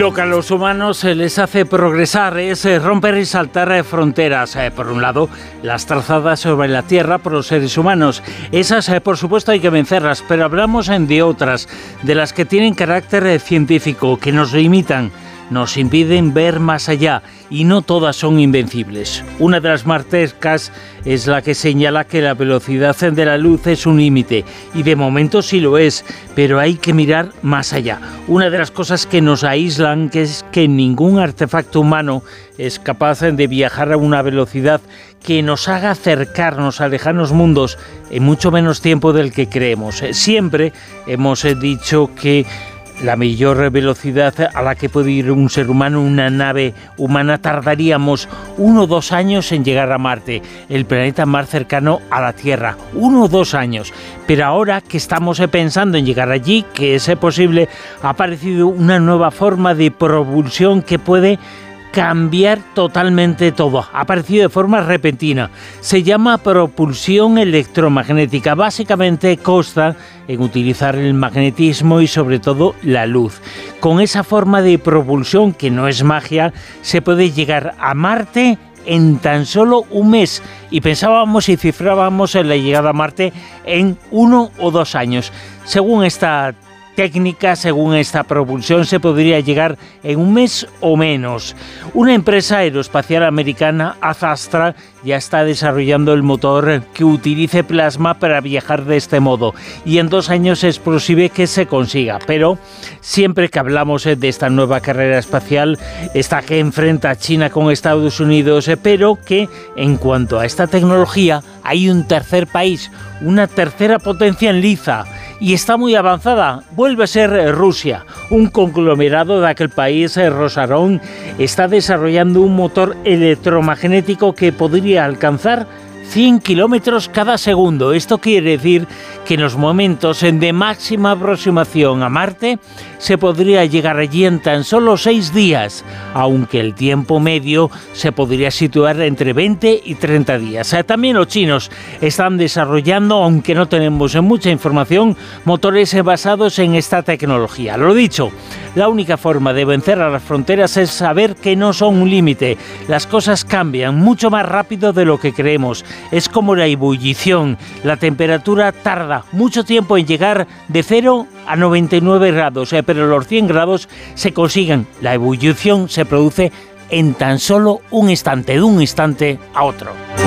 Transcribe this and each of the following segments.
Lo que a los humanos les hace progresar es romper y saltar fronteras. Por un lado, las trazadas sobre la Tierra por los seres humanos. Esas, por supuesto, hay que vencerlas, pero hablamos de otras, de las que tienen carácter científico, que nos limitan, nos impiden ver más allá, y no todas son invencibles. Una de las más cercanas es la que señala que la velocidad de la luz es un límite, y de momento sí lo es, pero hay que mirar más allá. Una de las cosas que nos aíslan que es que ningún artefacto humano es capaz de viajar a una velocidad que nos haga acercarnos a lejanos mundos en mucho menos tiempo del que creemos. Siempre hemos dicho que la mayor velocidad a la que puede ir un ser humano, una nave humana, tardaríamos 1 o 2 años en llegar a Marte, el planeta más cercano a la Tierra. 1 o 2 años. Pero ahora que estamos pensando en llegar allí, que es posible, ha aparecido una nueva forma de propulsión que puede cambiar totalmente todo. Ha aparecido de forma repentina. Se llama propulsión electromagnética. Básicamente consta en utilizar el magnetismo y sobre todo la luz. Con esa forma de propulsión, que no es magia, se puede llegar a Marte en tan solo 1 mes. Y pensábamos y cifrábamos en la llegada a Marte en 1 o 2 años. Según esta técnica, según esta propulsión, se podría llegar en 1 mes o menos. Una empresa aeroespacial americana, Astra, ya está desarrollando el motor que utilice plasma para viajar de este modo, y en 2 años es posible que se consiga. Pero siempre que hablamos de esta nueva carrera espacial, esta que enfrenta a China con Estados Unidos, pero que en cuanto a esta tecnología hay un tercer país, una tercera potencia en liza, y está muy avanzada. Vuelve a ser Rusia. Un conglomerado de aquel país, Rosarón, está desarrollando un motor electromagnético que podría alcanzar 100 kilómetros cada segundo. Esto quiere decir que en los momentos de máxima aproximación a Marte se podría llegar allí en tan solo 6 días, aunque el tiempo medio se podría situar entre 20 y 30 días. También los chinos están desarrollando, aunque no tenemos mucha información, motores basados en esta tecnología. Lo dicho, la única forma de vencer a las fronteras es saber que no son un límite. Las cosas cambian mucho más rápido de lo que creemos. Es como la ebullición. La temperatura tarda mucho tiempo en llegar de 0 a 99 grados, pero los 100 grados se consiguen. La ebullición se produce en tan solo un instante, de un instante a otro.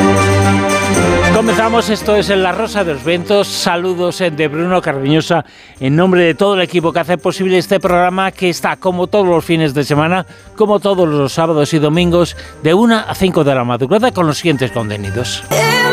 Comenzamos, esto es La Rosa de los Vientos. Saludos de Bruno Cardeñosa en nombre de todo el equipo que hace posible este programa, que está como todos los fines de semana, como todos los sábados y domingos, de 1 a 5 de la madrugada, con los siguientes contenidos.